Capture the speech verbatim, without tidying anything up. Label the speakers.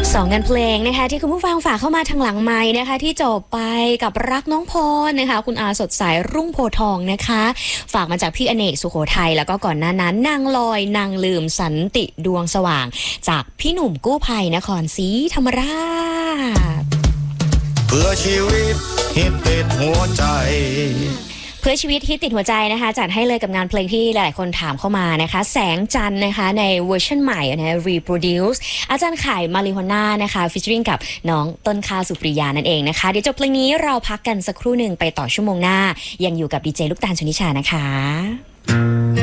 Speaker 1: สองงานเพลงนะคะที่คุณผู้ฟังฝากเข้ามาทางหลังไมค์นะคะที่จบไปกับรักน้องพรนะคะคุณอาสดใสรุ่งโพทองนะคะฝากมาจากพี่อเนกสุโขทัยแล้วก็ก่อนหน้านั้นนางลอยนางลืมสันติดวงสว่างจากพี่หนุ่มกู้ภัยนครศรีธรรมราช
Speaker 2: เพื่อชีวิตฮิตติดหัวใจ
Speaker 1: เพื่อชีวิตฮิตติดหัวใจนะคะจัดให้เลยกับงานเพลงที่หลายคนถามเข้ามานะคะแสงจันทร์นะคะในเวอร์ชันใหม่นะ reproduce อาจารย์ไข่มาริโฮน่านะคะฟีเจอริ่งกับน้องต้นข้าวสุปริยานั่นเองนะคะเดี๋ยวจบเพลงนี้เราพักกันสักครู่หนึ่งไปต่อชั่วโมงหน้ายังอยู่กับดีเจลูกตาลชนิชานะคะ